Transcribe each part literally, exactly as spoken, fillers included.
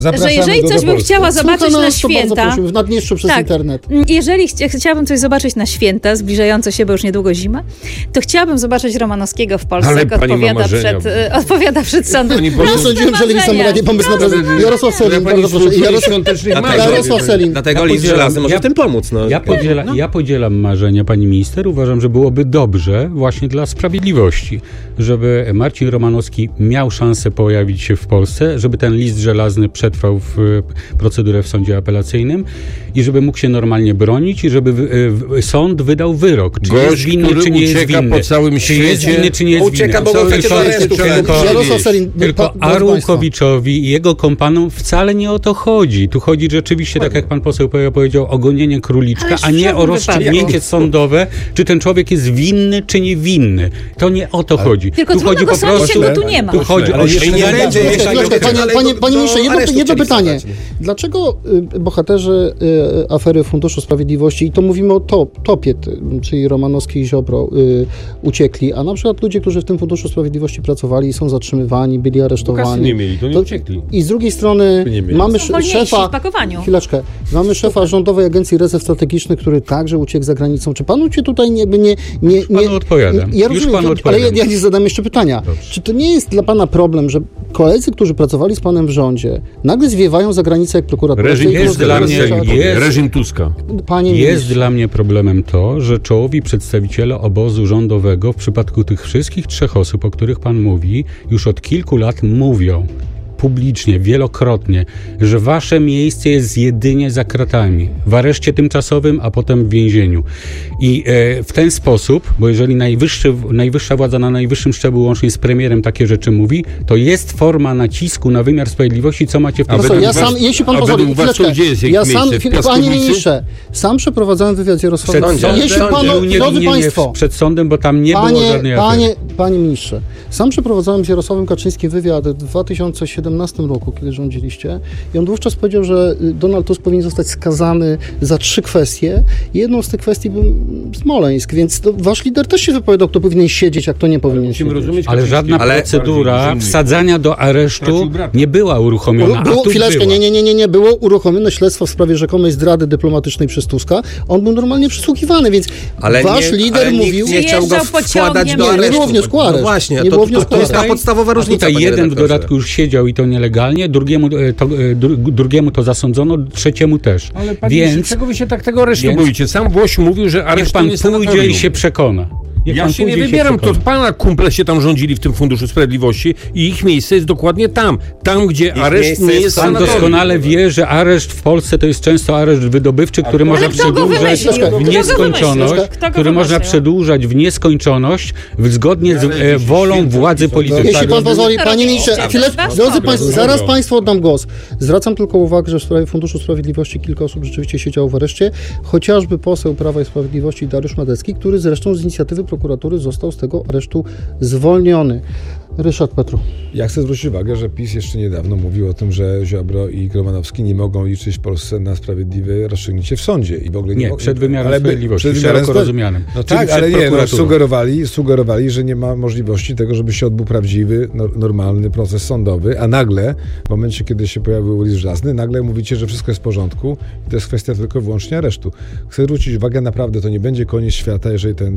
Zapraszamy że jeżeli coś bym Polski. chciała zobaczyć Słucha na nas, to bardzo święta... prosimy, w Naddniestrzu przez tak, internet. Jeżeli chci- chciałabym coś zobaczyć na święta, zbliżające się, bo już niedługo zima, to chciałabym zobaczyć Romanowskiego w Polsce, Ale jak pani ma odpowiada marzenia. przed, e, odpowiada przed sądem. Pani Ja poseł- sądziłem, że Lewi Samoranie pomysł na prezydent. Jarosław Selin, Ja pani bardzo proszę. słuchaj Jarosław, świątecznych Dlatego- marzeń. Jarosław Selin. Dlatego Ja list podzielam- żelazny może ja- w tym pomóc. No. Ja, podziela, ja podzielam marzenia pani minister. Uważam, że byłoby dobrze właśnie dla sprawiedliwości, żeby Marcin Romanowski miał szansę pojawić się w Polsce, żeby ten list żelazny przetrwał w e, procedurę w sądzie apelacyjnym i żeby mógł się normalnie bronić i żeby w, e, sąd wydał wyrok. Czy Gość, jest winny, który czy nie jest ucieka winny. po całym czy jest świecie. winny, czy nie jest Ucieka, winny. bo go Cały chcecie do czas aresztu trzeba wsadzić. go Jarosław wieść. Selin, Tylko pa- proszę Arłukowiczowi i jego kompanom wcale nie o to chodzi. Tu chodzi rzeczywiście, tak jak pan poseł powiedział, o gonienie króliczka, Ależ w a nie żadnym o rozstrzygnięcie sądowe, czy ten człowiek jest winny, czy niewinny. To nie o to chodzi. Tylko tu trudno chodzi go po sądzić, prostu. jak go tu nie ma. Tu chodzi Ale o jeszcze nie będzie Chwileczkę, mieszania chwileczkę, do- Panie, ale panie, do- panie do ministrze, jedno, aresztu jedno chcieli pytanie. wsadzać. Dlaczego y, bohaterzy y, afery Funduszu Sprawiedliwości, i to mówimy o top, topie, ty, czyli Romanowski i Ziobro, y, uciekli, a na przykład ludzie, którzy w tym Funduszu Sprawiedliwości pracowali, są zatrzymywani, byli aresztowani. Kasy nie mieli, to nie uciekli. I z drugiej strony Nie mieli. mamy Są sz- wolniejsi szefa... w pakowaniu. Chwileczkę. Mamy szefa Rządowej Agencji Rezerw Strategicznych, który także uciekł za granicą. Czy panu cię tutaj jakby nie... nie, nie panu odpowiadam. Ja Już rozumiem, panu ale odpowiadam. ja, ja nie zadam jeszcze pytania. Dobrze. Czy to nie jest dla pana problem, że koledzy, którzy pracowali z panem w rządzie, nagle zwiewają za granicę jak prokuratura? Reżim Tej, jest którą- dla którą- mnie- jest- Reżim Tuska. Panie Jest ministrze, dla mnie problemem to, że czołowi przedstawiciele obozu rządowego w przypadku tych wszystkich trzech osób, o których pan mówi, już od kilku lat mówią publicznie, wielokrotnie, że wasze miejsce jest jedynie za kratami, w areszcie tymczasowym, a potem w więzieniu. I e, w ten sposób, bo jeżeli najwyższy, najwyższa władza na najwyższym szczeblu łącznie z premierem takie rzeczy mówi, to jest forma nacisku na wymiar sprawiedliwości, co macie w tym A Proszę, według ja was- sam, jeśli pan a pozwoli, według was to chwileczkę. gdzie jest ich ja miejsce? sam, W chwil- piaskownicy? panie ministrze, sam przeprowadzałem wywiad z Jarosławem. Przed sądem. Jeśli Przed panu, nie, drodzy nie, nie, państwo, przed sądem, bo tam nie było Panie, żadnej panie, afery. panie ministrze, sam przeprowadzałem z Jarosławem Kaczyńskim wywiad w dwa tysiące siedemnastym roku, kiedy rządziliście, i on wówczas powiedział, że Donald Tusk powinien zostać skazany za trzy kwestie. Jedną z tych kwestii był Smoleńsk, więc to wasz lider też się wypowiadał, kto powinien siedzieć, a kto nie powinien Musimy siedzieć. rozumieć, Ale Kaczyński żadna Ale- procedura bardziej wsadzania do aresztu Stracił brata. nie była uruchomiona, Było, a tu chwileczkę, była. nie, nie, nie, nie, nie, było uruchomione śledztwo w sprawie rzekomej zdrady dyplomatycznej przez Tuska. On był normalnie przesłuchiwany, więc Ale wasz nie, lider ale mówił... nikt nie chciał go Przyjeżdżał wkładać pociągiem, do nie aresztu. było wniosku o areszt. No właśnie, Nie to, było to, wniosku to o jest ta areszt. podstawowa A różnica, tutaj panie jeden w redaktorze. dodatku już siedział i to nielegalnie, drugiemu to, e, dru, drugiemu to zasądzono, trzeciemu też. Ale panie, Więc czego wy się tak tego aresztu więc- boicie? Sam Włoś mówił, że niech areszt pan nie jest pójdzie i sanatorium. się przekona. Niech Ja pan się nie pójdzie i wybieram, to przekona. pana kumple się tam rządzili w tym Funduszu Sprawiedliwości i ich miejsce jest dokładnie tam. Tam, gdzie Ich areszt miejsce nie jest jest w Pan sanatorium. doskonale wie, że areszt w Polsce to jest często areszt wydobywczy, który można kto go przedłużać wymyślił? Kto go w wymyślił? nieskończoność, Kto go który można wymyślił? przedłużać w nieskończoność w zgodnie z e, wolą władzy politycznej. Jeśli pan pozwoli, To panie robicie. ministrze, chwilę, Wasz drodzy pomysł. państwo, zaraz państwu oddam głos. Zwracam tylko uwagę, że w sprawie Funduszu Sprawiedliwości kilka osób rzeczywiście siedziało w areszcie, chociażby poseł Prawa i Sprawiedliwości Dariusz Madecki, który zresztą z inicjatywy prokuratury został z tego aresztu zwolniony. Ryszard Petru. Ja chcę zwrócić uwagę, że PiS jeszcze niedawno mówił o tym, że Ziobro i Romanowski nie mogą liczyć w Polsce na sprawiedliwe rozstrzygnięcie w sądzie i w ogóle nie, Nie, mo- przed wymiarem ale by- sprawiedliwości, przed wymiarem szeroko spra- rozumianym. No Czyli tak, przed ale nie, no, prokuraturą. sugerowali, sugerowali, że nie ma możliwości tego, żeby się odbył prawdziwy, no, normalny proces sądowy, a nagle, w momencie, kiedy się pojawił list żelazny, nagle mówicie, że wszystko jest w porządku i to jest kwestia tylko i wyłącznie aresztu. Chcę zwrócić uwagę, naprawdę to nie będzie koniec świata, jeżeli ten,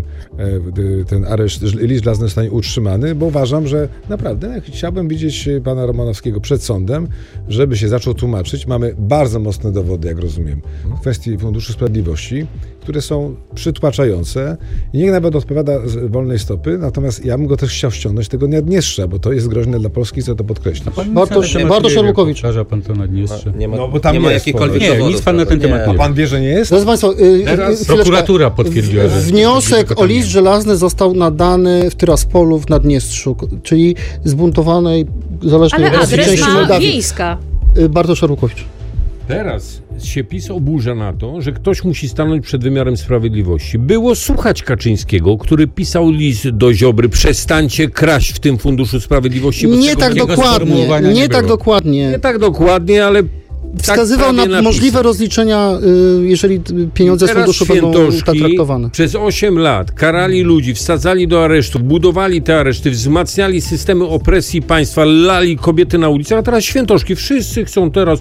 e, ten areszt, list żelazny zostanie utrzymany, bo uważam, że naprawdę chciałbym widzieć pana Romanowskiego przed sądem, żeby się zaczął tłumaczyć. Mamy bardzo mocne dowody, jak rozumiem, w kwestii Funduszu Sprawiedliwości, które są przytłaczające i niech nawet odpowiada z wolnej stopy, natomiast ja bym go też chciał ściągnąć tego Naddniestrza, bo to jest groźne dla Polski, chcę to podkreślić. Bartosz- Bartosz Arłukowicz. Powtarza pan to Naddniestrze. Nie ma, No, bo tam nie ma jest jakichkolwiek Nie, dowodów. nic pan na ten prawda? temat nie A pan wie, że nie jest? Drodzy państwo, y, Teraz y, chwileczkę. prokuratura potwierdziła, że- Wniosek o list żelazny został nadany w Tyraspolu w Naddniestrzu, czyli zbuntowanej, zależnej Ale od Rosji adres części ma Mołdawii. wiejska. Y, Bartosz Arłukowicz. Teraz się PiS oburza na to, że ktoś musi stanąć przed wymiarem sprawiedliwości. Było słuchać Kaczyńskiego, który pisał list do Ziobry: przestańcie kraść w tym Funduszu Sprawiedliwości. bo Nie tego tak takiego dokładnie, sformułowania nie, nie tak było. dokładnie. Nie tak dokładnie, ale Wskazywał tak na prawie możliwe napisał. rozliczenia, y, jeżeli y, pieniądze z Teraz funduszu będą tak świętoszki traktowane. przez osiem lat karali ludzi, wsadzali do aresztów, budowali te areszty, wzmacniali systemy opresji państwa, lali kobiety na ulicach, a teraz świętoszki. Wszyscy chcą teraz